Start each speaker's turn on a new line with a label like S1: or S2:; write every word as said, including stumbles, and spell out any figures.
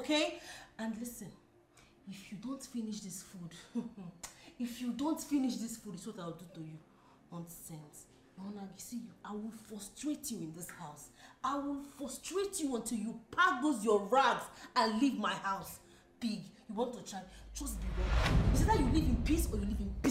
S1: okay? And listen, if you don't finish this food, if you don't finish this food, it's what I'll do to you. Nonsense. Mona, you see, I will frustrate you in this house. I will frustrate you until you pack those your rags and leave my house. Pig, you want to try? Just be ready. Is it that you live in peace or you live in peace?